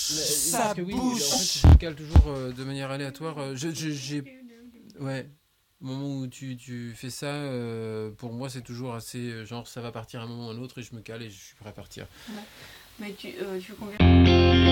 Ça oui, bouge. en fait, je me cale toujours de manière aléatoire. Ouais. Au moment où tu fais ça, pour moi, c'est toujours assez. Genre, ça va partir à un moment ou à un autre et je me cale et je suis prêt à partir. Ouais. Mais tu fais combien